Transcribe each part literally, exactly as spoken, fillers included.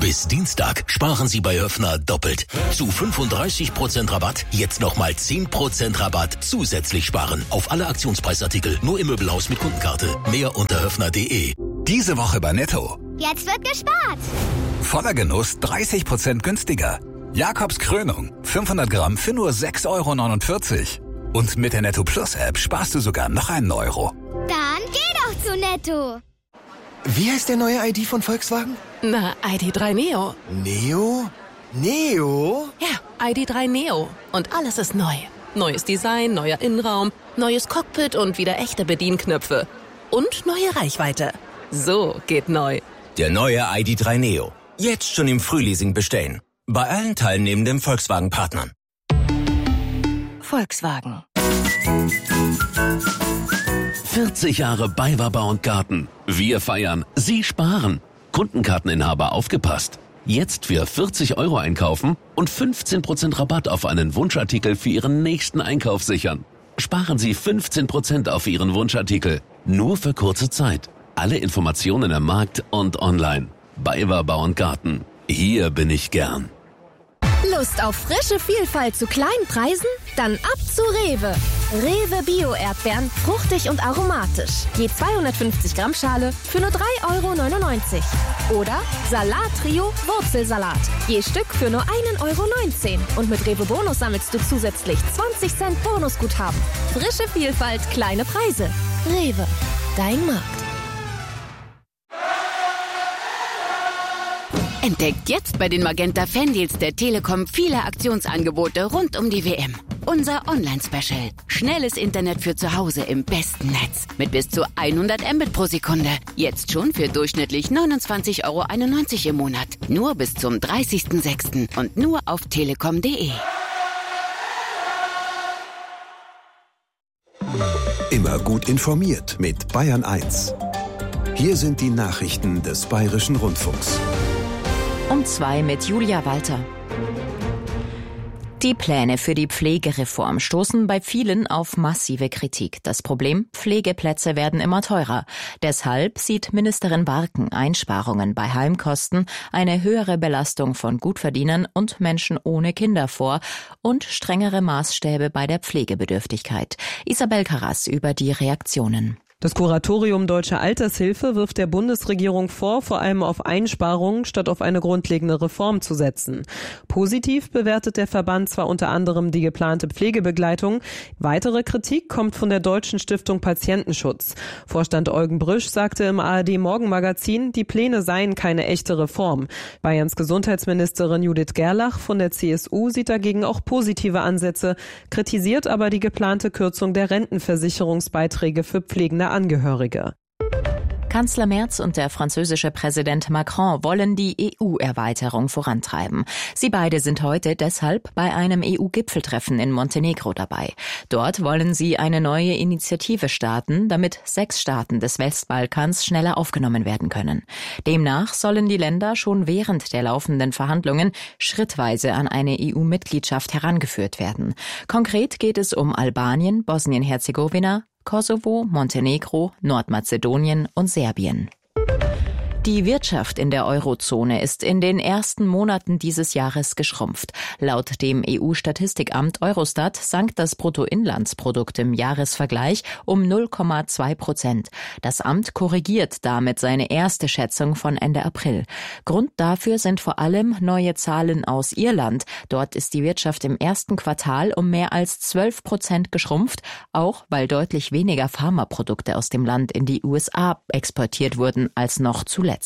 Bis Dienstag sparen Sie bei Höffner doppelt. Zu fünfunddreißig Prozent Rabatt jetzt nochmal zehn Prozent Rabatt zusätzlich sparen. Auf alle Aktionspreisartikel nur im Möbelhaus mit Kundenkarte. Mehr unter höffner punkt de. Diese Woche bei Netto. Jetzt wird gespart. Voller Genuss dreißig Prozent günstiger. Jakobs Krönung fünfhundert Gramm für nur sechs Euro neunundvierzig. Und mit der Netto Plus App sparst du sogar noch einen Euro. Dann geh doch zu Netto. Wie heißt der neue I D von Volkswagen? Na, I D drei Neo. Neo? Neo? Ja, I D drei Neo. Und alles ist neu. Neues Design, neuer Innenraum, neues Cockpit und wieder echte Bedienknöpfe. Und neue Reichweite. So geht neu. Der neue I D drei Neo. Jetzt schon im Frühleasing bestellen. Bei allen teilnehmenden Volkswagen-Partnern. Volkswagen. vierzig Jahre BayWa Bau und Garten. Wir feiern, Sie sparen. Kundenkarteninhaber aufgepasst. Jetzt für vierzig Euro einkaufen und fünfzehn Prozent Rabatt auf einen Wunschartikel für Ihren nächsten Einkauf sichern. Sparen Sie fünfzehn Prozent auf Ihren Wunschartikel. Nur für kurze Zeit. Alle Informationen am Markt und online. BayWa Bau und Garten. Hier bin ich gern. Lust auf frische Vielfalt zu kleinen Preisen? Dann ab zu Rewe. Rewe Bio-Erdbeeren, fruchtig und aromatisch. Je zweihundertfünfzig Gramm Schale für nur drei Euro neunundneunzig. Oder Salat-Trio Wurzelsalat. Je Stück für nur ein Euro neunzehn. Und mit Rewe Bonus sammelst du zusätzlich zwanzig Cent Bonusguthaben. Frische Vielfalt, kleine Preise. Rewe, dein Markt. Entdeckt jetzt bei den Magenta Fandeals der Telekom viele Aktionsangebote rund um die W M. Unser Online-Special. Schnelles Internet für zu Hause im besten Netz. Mit bis zu hundert Mbit pro Sekunde. Jetzt schon für durchschnittlich neunundzwanzig Euro einundneunzig im Monat. Nur bis zum dreißigsten sechsten und nur auf telekom punkt de. Immer gut informiert mit Bayern eins. Hier sind die Nachrichten des Bayerischen Rundfunks. Um zwei mit Julia Walter. Die Pläne für die Pflegereform stoßen bei vielen auf massive Kritik. Das Problem: Pflegeplätze werden immer teurer. Deshalb sieht Ministerin Barken Einsparungen bei Heimkosten, eine höhere Belastung von Gutverdienern und Menschen ohne Kinder vor und strengere Maßstäbe bei der Pflegebedürftigkeit. Isabel Karras über die Reaktionen. Das Kuratorium Deutsche Altershilfe wirft der Bundesregierung vor, vor allem auf Einsparungen statt auf eine grundlegende Reform zu setzen. Positiv bewertet der Verband zwar unter anderem die geplante Pflegebegleitung. Weitere Kritik kommt von der Deutschen Stiftung Patientenschutz. Vorstand Eugen Brüsch sagte im A R D-Morgenmagazin, die Pläne seien keine echte Reform. Bayerns Gesundheitsministerin Judith Gerlach von der C S U sieht dagegen auch positive Ansätze, kritisiert aber die geplante Kürzung der Rentenversicherungsbeiträge für pflegende Angehörige. Kanzler Merz und der französische Präsident Macron wollen die E U-Erweiterung vorantreiben. Sie beide sind heute deshalb bei einem E U-Gipfeltreffen in Montenegro dabei. Dort wollen sie eine neue Initiative starten, damit sechs Staaten des Westbalkans schneller aufgenommen werden können. Demnach sollen die Länder schon während der laufenden Verhandlungen schrittweise an eine E U-Mitgliedschaft herangeführt werden. Konkret geht es um Albanien, Bosnien-Herzegowina, Kosovo, Montenegro, Nordmazedonien und Serbien. Die Wirtschaft in der Eurozone ist in den ersten Monaten dieses Jahres geschrumpft. Laut dem E U-Statistikamt Eurostat sank das Bruttoinlandsprodukt im Jahresvergleich um null Komma zwei Prozent. Das Amt korrigiert damit seine erste Schätzung von Ende April. Grund dafür sind vor allem neue Zahlen aus Irland. Dort ist die Wirtschaft im ersten Quartal um mehr als zwölf Prozent geschrumpft, auch weil deutlich weniger Pharmaprodukte aus dem Land in die U S A exportiert wurden als noch zuletzt.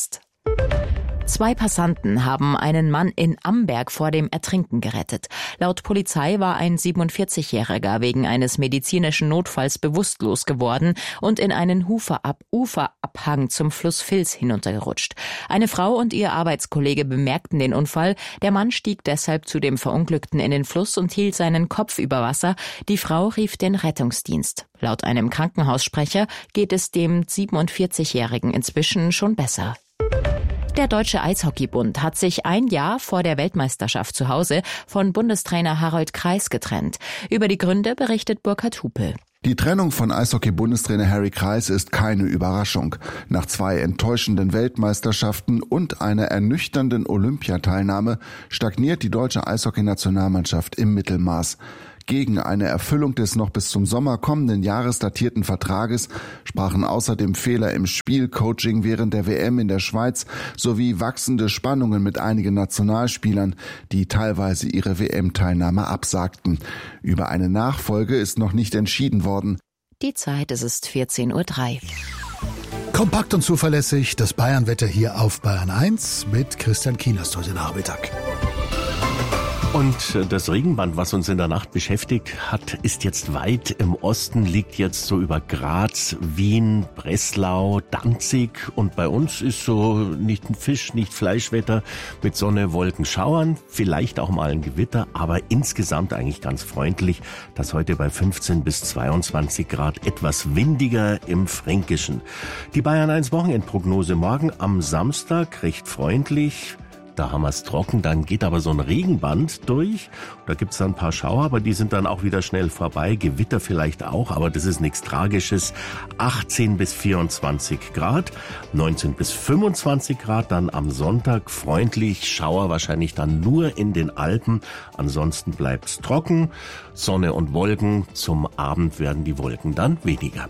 Zwei Passanten haben einen Mann in Amberg vor dem Ertrinken gerettet. Laut Polizei war ein siebenundvierzigjähriger wegen eines medizinischen Notfalls bewusstlos geworden und in einen Uferab- Uferabhang zum Fluss Vils hinuntergerutscht. Eine Frau und ihr Arbeitskollege bemerkten den Unfall. Der Mann stieg deshalb zu dem Verunglückten in den Fluss und hielt seinen Kopf über Wasser. Die Frau rief den Rettungsdienst. Laut einem Krankenhaussprecher geht es dem siebenundvierzigjährigen inzwischen schon besser. Der Deutsche Eishockeybund hat sich ein Jahr vor der Weltmeisterschaft zu Hause von Bundestrainer Harold Kreis getrennt. Über die Gründe berichtet Burkhard Hupe. Die Trennung von Eishockey-Bundestrainer Harry Kreis ist keine Überraschung. Nach zwei enttäuschenden Weltmeisterschaften und einer ernüchternden Olympiateilnahme stagniert die deutsche Eishockey-Nationalmannschaft im Mittelmaß. Gegen eine Erfüllung des noch bis zum Sommer kommenden Jahres datierten Vertrages sprachen außerdem Fehler im Spielcoaching während der W M in der Schweiz sowie wachsende Spannungen mit einigen Nationalspielern, die teilweise ihre W M-Teilnahme absagten. Über eine Nachfolge ist noch nicht entschieden worden. Die Zeit, es ist vierzehn Uhr drei. Kompakt und zuverlässig, das Bayern-Wetter hier auf Bayern eins mit Christian Kienast heute Nachmittag. Und das Regenband, was uns in der Nacht beschäftigt hat, ist jetzt weit im Osten, liegt jetzt so über Graz, Wien, Breslau, Danzig. Und bei uns ist so nicht ein Fisch, nicht Fleischwetter mit Sonne, Wolken, Schauern, vielleicht auch mal ein Gewitter, aber insgesamt eigentlich ganz freundlich. Das heute bei fünfzehn bis zweiundzwanzig Grad, etwas windiger im Fränkischen. Die Bayern eins Wochenendprognose morgen am Samstag, recht freundlich. Da haben wir es trocken, dann geht aber so ein Regenband durch. Da gibt's dann ein paar Schauer, aber die sind dann auch wieder schnell vorbei. Gewitter vielleicht auch, aber das ist nichts Tragisches. achtzehn bis vierundzwanzig Grad, neunzehn bis fünfundzwanzig Grad, dann am Sonntag freundlich. Schauer wahrscheinlich dann nur in den Alpen. Ansonsten bleibt's trocken. Sonne und Wolken. Zum Abend werden die Wolken dann weniger.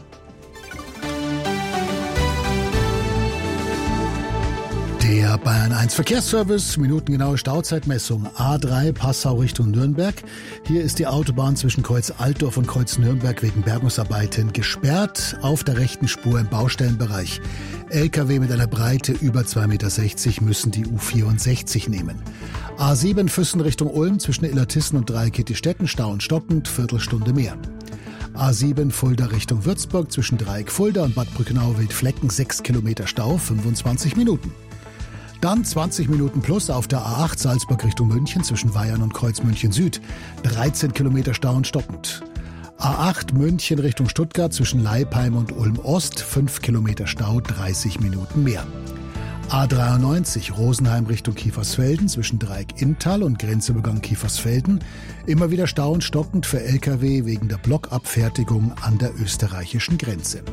Der Bayern eins Verkehrsservice, minutengenaue Stauzeitmessung A drei Passau Richtung Nürnberg. Hier ist die Autobahn zwischen Kreuz Altdorf und Kreuz Nürnberg wegen Bergungsarbeiten gesperrt. Auf der rechten Spur im Baustellenbereich. L K W mit einer Breite über zwei Komma sechzig Meter müssen die U vierundsechzig nehmen. A sieben Füssen Richtung Ulm zwischen Illertissen und Dreieck-Hittistetten, Stau und stockend, Viertelstunde mehr. A sieben Fulda Richtung Würzburg zwischen Dreieck Fulda und Bad Brückenau-Wildflecken, sechs Kilometer Stau, fünfundzwanzig Minuten. Dann zwanzig Minuten plus auf der A acht Salzburg Richtung München zwischen Weyern und Kreuz München Süd. dreizehn Kilometer Stau und stockend. A acht München Richtung Stuttgart zwischen Leipheim und Ulm Ost. fünf Kilometer Stau, dreißig Minuten mehr. A dreiundneunzig Rosenheim Richtung Kiefersfelden zwischen Dreieck Inntal und Grenzübergang Kiefersfelden. Immer wieder Stau und stockend für L K W wegen der Blockabfertigung an der österreichischen Grenze.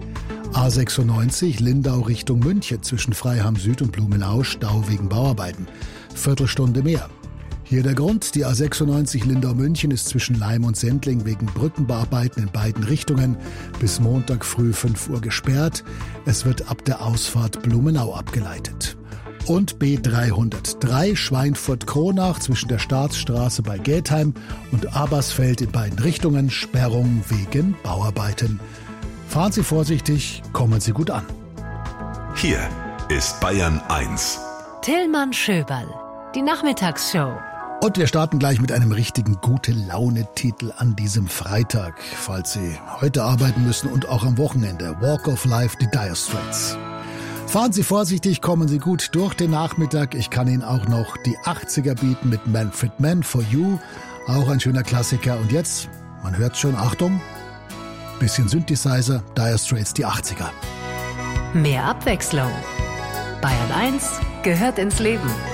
A sechsundneunzig Lindau Richtung München zwischen Freiham Süd und Blumenau, Stau wegen Bauarbeiten. Viertelstunde mehr. Hier der Grund, die A sechsundneunzig Lindau-München ist zwischen Leim und Sendling wegen Brückenbauarbeiten in beiden Richtungen bis Montag früh fünf Uhr gesperrt. Es wird ab der Ausfahrt Blumenau abgeleitet. Und B dreihundertdrei Schweinfurt-Kronach zwischen der Staatsstraße bei Geldheim und Abersfeld in beiden Richtungen, Sperrung wegen Bauarbeiten. Fahren Sie vorsichtig, kommen Sie gut an. Hier ist Bayern eins. Tillmann Schöberl, die Nachmittagsshow. Und wir starten gleich mit einem richtigen Gute-Laune-Titel an diesem Freitag, falls Sie heute arbeiten müssen und auch am Wochenende. Walk of Life, die Dire Straits. Fahren Sie vorsichtig, kommen Sie gut durch den Nachmittag. Ich kann Ihnen auch noch die achtziger bieten mit Manfred Mann, For You. Auch ein schöner Klassiker. Und jetzt, man hört schon, Achtung, bisschen Synthesizer, Dire Straits, die achtziger. Mehr Abwechslung. Bayern eins gehört ins Leben.